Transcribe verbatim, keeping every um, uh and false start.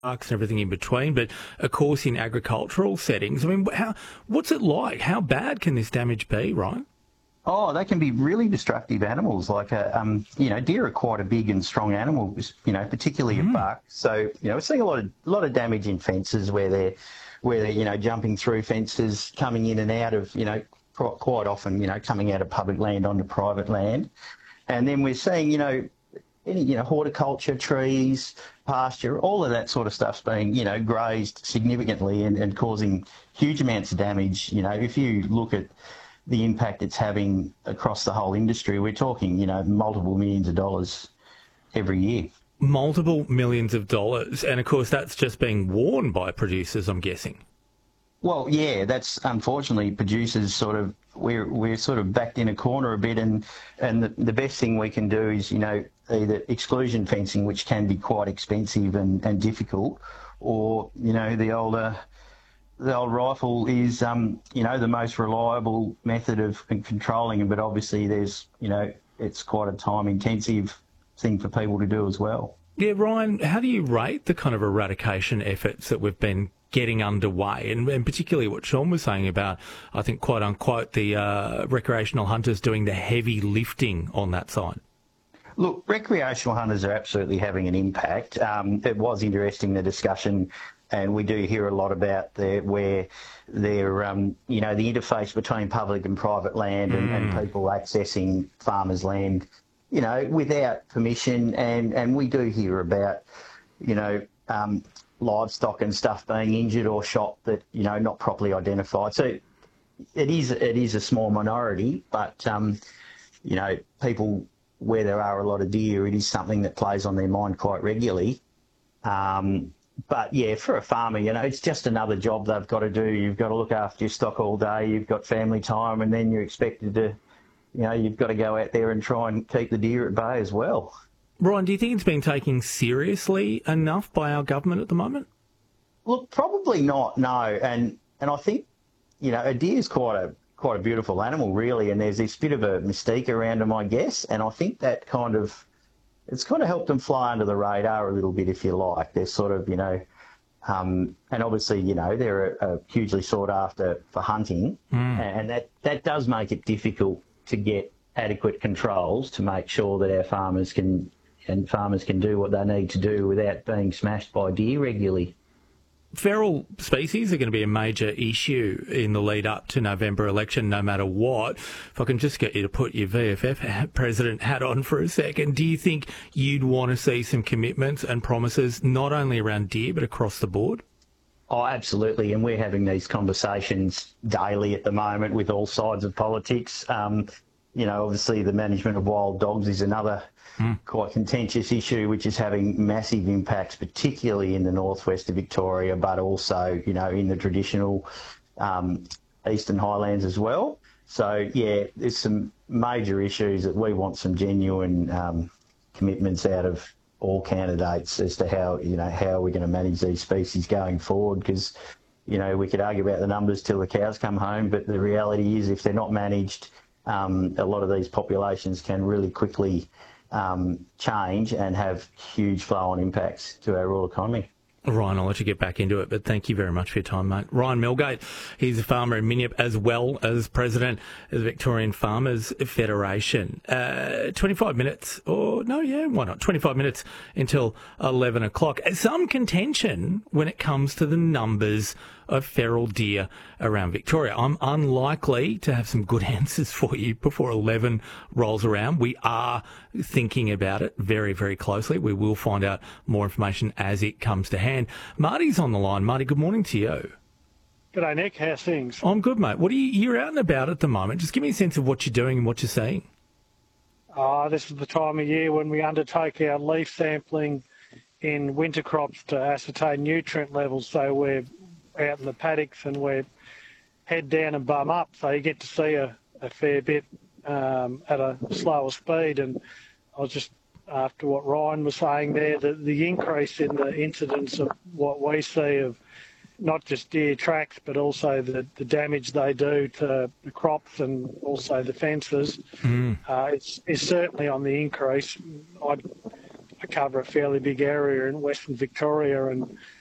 parks and everything in between, but of course in agricultural settings. I mean, how what's it like? How bad can this damage be, Ryan? Oh, they can be really destructive animals. Like, a, um, you know, deer are quite a big and strong animal, you know, particularly Mm. a buck. So, you know, we're seeing a lot of a lot of damage in fences where they're where they're you know jumping through fences, coming in and out of you know qu- quite often you know coming out of public land onto private land, and then we're seeing you know any you know horticulture, trees, pasture, all of that sort of stuff's being you know grazed significantly and, and causing huge amounts of damage. You know, if you look at the impact it's having across the whole industry, we're talking, you know, multiple millions of dollars every year. Multiple millions of dollars, and of course that's just being worn by producers, I'm guessing. Well, yeah, that's unfortunately producers sort of we're we're sort of backed in a corner a bit, and and the, the best thing we can do is you know either exclusion fencing, which can be quite expensive and, and difficult, or you know the older. The old rifle is, um, you know, the most reliable method of controlling them, but obviously there's, you know, it's quite a time-intensive thing for people to do as well. Yeah, Ryan, how do you rate the kind of eradication efforts that we've been getting underway, and, and particularly what Sean was saying about, I think, quote unquote, the uh, recreational hunters doing the heavy lifting on that side? Look, recreational hunters are absolutely having an impact. Um, it was interesting, the discussion, and we do hear a lot about the, where they're, um, you know, the interface between public and private land and, mm. and people accessing farmers' land, you know, without permission. And, and we do hear about, you know, um, livestock and stuff being injured or shot that, you know, not properly identified. So it is, it is a small minority, but, um, you know, people where there are a lot of deer, it is something that plays on their mind quite regularly. Um, But, yeah, for a farmer, you know, it's just another job they've got to do. You've got to look after your stock all day. You've got family time, and then you're expected to, you know, you've got to go out there and try and keep the deer at bay as well. Ryan, do you think it's been taken seriously enough by our government at the moment? Look, probably not, no. And and I think, you know, a deer is quite a quite a beautiful animal, really, and there's this bit of a mystique around them, I guess, and I think that kind of... it's kind of helped them fly under the radar a little bit, if you like. They're sort of, you know, um, and obviously, you know, they're a, a hugely sought after for hunting, mm. and that, that does make it difficult to get adequate controls to make sure that our farmers can and farmers can do what they need to do without being smashed by deer regularly. Feral species are going to be a major issue in the lead up to November election, no matter what. If I can just get you to put your V F F president hat on for a second, do you think you'd want to see some commitments and promises not only around deer but across the board? Oh, absolutely. And we're having these conversations daily at the moment with all sides of politics. Um, you know, obviously the management of wild dogs is another mm. quite contentious issue, which is having massive impacts, particularly in the northwest of Victoria, but also, you know, in the traditional um, eastern highlands as well. So, yeah, there's some major issues that we want some genuine um, commitments out of all candidates as to how, you know, how we're going to manage these species going forward, because, you know, we could argue about the numbers till the cows come home, but the reality is if they're not managed, Um, a lot of these populations can really quickly um, change and have huge flow-on impacts to our rural economy. Ryan, I'll let you get back into it, but thank you very much for your time, mate. Ryan Milgate, he's a farmer in Minyip as well as president of the Victorian Farmers Federation. Uh, twenty-five minutes, or no, yeah, why not? twenty-five minutes until eleven o'clock. Some contention when it comes to the numbers of feral deer around Victoria. I'm unlikely to have some good answers for you before eleven rolls around. We are thinking about it very, very closely. We will find out more information as it comes to hand. Marty's on the line. Marty, good morning to you. G'day, Nick. How's things? I'm good, mate. What are you, you're out and about at the moment. Just give me a sense of what you're doing and what you're seeing. Uh, this is the time of year when we undertake our leaf sampling in winter crops to ascertain nutrient levels. So we're out in the paddocks and we're head down and bum up. So you get to see a, a fair bit um, at a slower speed. And I was just, after what Ryan was saying there, the, the increase in the incidence of what we see of not just deer tracks, but also the, the damage they do to the crops and also the fences, mm. uh, it's, it's certainly on the increase. I'd, I cover a fairly big area in Western Victoria, and